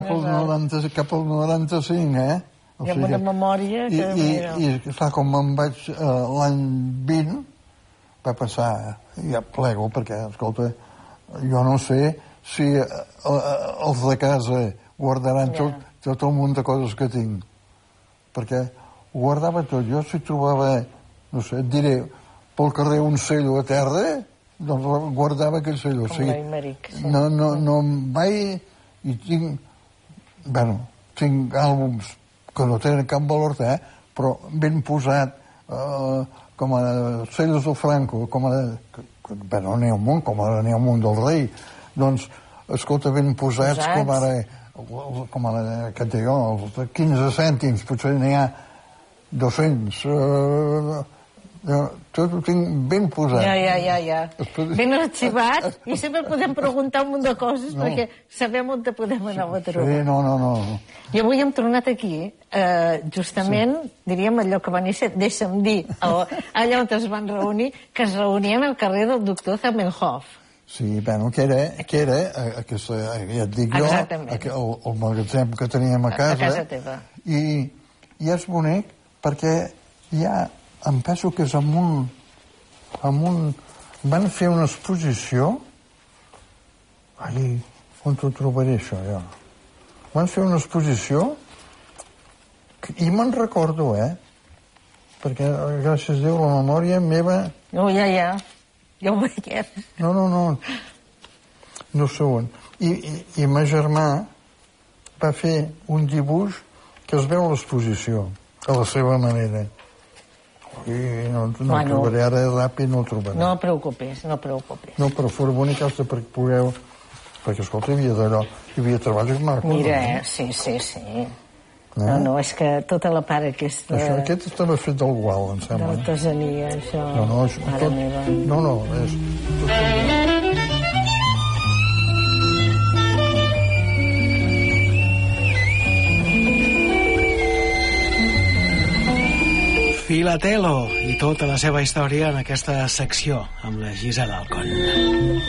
Cap al 95, eh? I amb una memòria que... I clar, com me'n vaig l'any 20, va passar, ja plego, perquè, escolta, jo no sé si els de casa guardaran tot el munt de coses que tinc. Perquè ho guardava tot. Jo si trobava, no sé, et diré, pel carrer un cello a terra, doncs guardava aquell cello. Com l'Aimeric, sí. No em vaig... I tinc... Bueno, tinc àlbums que no tenen cap valor, però ben posat, com a cellos del Franco, com a... Bueno, n'hi ha un munt, com ara n'hi ha un munt del rei. Doncs, escolta, ben posats, com ara, que et dic, els 15 cèntims, potser n'hi ha 200. Tot ho tinc ben posat. Ja. Ben arxivat, i sempre podem preguntar un munt de coses perquè sabem on te podem anar a trobar. Sí, no. I avui hem tornat aquí, justament, diríem allò que va néixer, deixa'm dir, allà on es van reunir, que es reunien al carrer del doctor Zamenhof. Sí, bueno, que era ja et dic jo, el magatzem que teníem a casa. A casa teva. I és bonic perquè ja, em penso que és amb un... Van fer una exposició... Ai, on ho trobaré, això, ja? Van fer una exposició i me'n recordo, perquè, gràcies a Déu, la memòria meva... No, ja ho veiem. No sé on. I ma germà va fer un dibuix que es veu a l'exposició, a la seva manera. I no el trobaré ara ràpid, no el trobaré. No preocupis. No, però fora bonic hasta perquè pugueu... Perquè, escolta, hi havia treballs macos. Mira, sí. No, és que tota la part aquesta... Aquest estava fet del gual, em sembla. D'artesania, això... Mare meva. No, és... Filatelo i tota la seva història en aquesta secció amb la Gisela Alcón.